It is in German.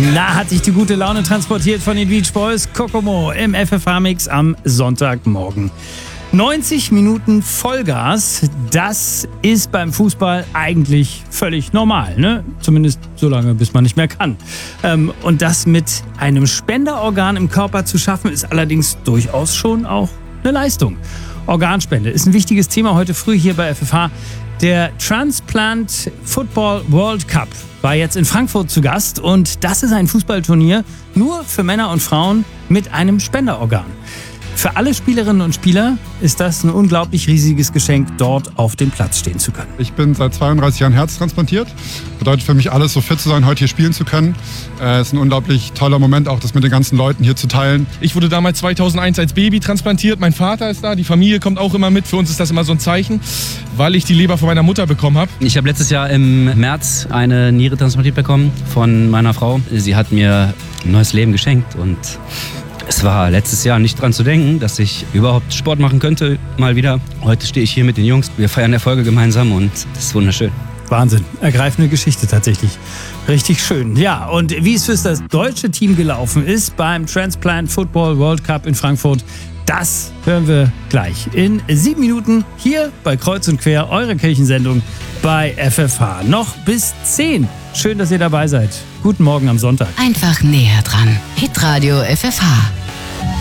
Na, hat sich die gute Laune transportiert von den Beach Boys. Kokomo im FFH-Mix am Sonntagmorgen. 90 Minuten Vollgas, das ist beim Fußball eigentlich völlig normal, ne? Zumindest so lange, bis man nicht mehr kann. Und das mit einem Spenderorgan im Körper zu schaffen, ist allerdings durchaus schon auch eine Leistung. Organspende ist ein wichtiges Thema heute früh hier bei FFH. Der Transplant Football World Cup war jetzt in Frankfurt zu Gast und das ist ein Fußballturnier nur für Männer und Frauen mit einem Spenderorgan. Für alle Spielerinnen und Spieler ist das ein unglaublich riesiges Geschenk, dort auf dem Platz stehen zu können. Ich bin seit 32 Jahren herztransplantiert. Bedeutet für mich alles, so fit zu sein, heute hier spielen zu können. Es ist ein unglaublich toller Moment, auch das mit den ganzen Leuten hier zu teilen. Ich wurde damals 2001 als Baby transplantiert. Mein Vater ist da, die Familie kommt auch immer mit. Für uns ist das immer so ein Zeichen, weil ich die Leber von meiner Mutter bekommen habe. Ich habe letztes Jahr im März eine Niere transplantiert bekommen von meiner Frau. Sie hat mir ein neues Leben geschenkt und es war letztes Jahr nicht dran zu denken, dass ich überhaupt Sport machen könnte, mal wieder. Heute stehe ich hier mit den Jungs, wir feiern Erfolge gemeinsam und das ist wunderschön. Wahnsinn, ergreifende Geschichte tatsächlich. Richtig schön. Ja, und wie es für das deutsche Team gelaufen ist beim Transplant Football World Cup in Frankfurt, das hören wir gleich in 7 Minuten hier bei Kreuz und Quer, eure Kirchensendung bei FFH. Noch bis 10. Schön, dass ihr dabei seid. Guten Morgen am Sonntag. Einfach näher dran. Hitradio FFH.